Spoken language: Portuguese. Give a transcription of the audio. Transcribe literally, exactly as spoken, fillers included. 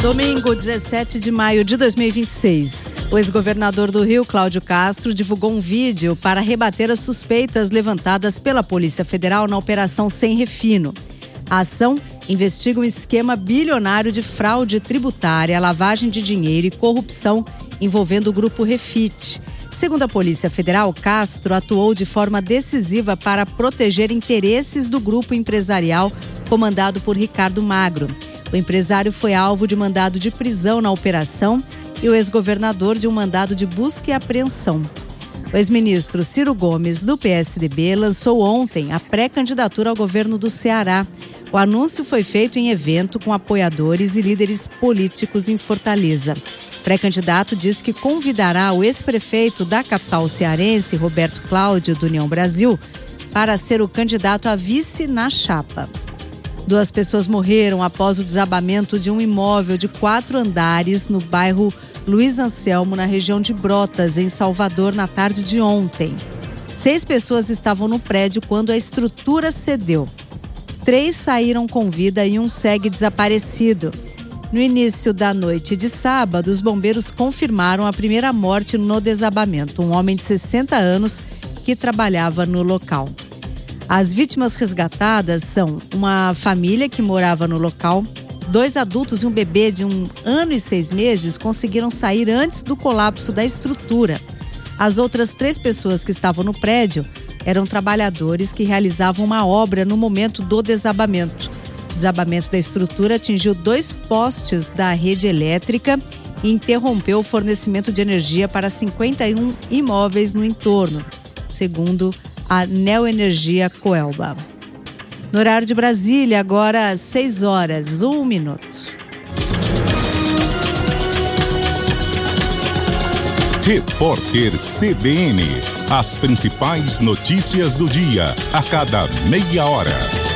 Domingo, dezessete de maio de dois mil e vinte e seis. O ex-governador do Rio, Cláudio Castro, divulgou um vídeo para rebater as suspeitas levantadas pela Polícia Federal na Operação Sem Refino. A ação investiga um esquema bilionário de fraude tributária, lavagem de dinheiro e corrupção envolvendo o grupo Refit. Segundo a Polícia Federal, Castro atuou de forma decisiva para proteger interesses do grupo empresarial comandado por Ricardo Magro. O empresário foi alvo de mandado de prisão na operação e o ex-governador de um mandado de busca e apreensão. O ex-ministro Ciro Gomes, do P S D B, lançou ontem a pré-candidatura ao governo do Ceará. O anúncio foi feito em evento com apoiadores e líderes políticos em Fortaleza. O pré-candidato diz que convidará o ex-prefeito da capital cearense, Roberto Cláudio, do União Brasil, para ser o candidato a vice na chapa. Duas pessoas morreram após o desabamento de um imóvel de quatro andares no bairro Luiz Anselmo, na região de Brotas, em Salvador, na tarde de ontem. Seis pessoas estavam no prédio quando a estrutura cedeu. Três saíram com vida e um segue desaparecido. No início da noite de sábado, os bombeiros confirmaram a primeira morte no desabamento, um homem de sessenta anos que trabalhava no local. As vítimas resgatadas são uma família que morava no local. Dois adultos e um bebê de um ano e seis meses conseguiram sair antes do colapso da estrutura. As outras três pessoas que estavam no prédio eram trabalhadores que realizavam uma obra no momento do desabamento. O desabamento da estrutura atingiu dois postes da rede elétrica e interrompeu o fornecimento de energia para cinquenta e um imóveis no entorno, segundo a Neoenergia Coelba. No horário de Brasília, agora seis horas, um minuto. Repórter C B N. As principais notícias do dia, a cada meia hora.